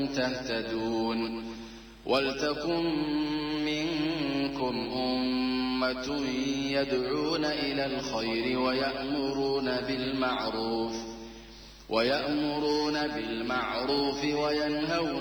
تهتدون ولتكن منكم أمة يدعون إلى الخير ويأمرون بالمعروف وينهون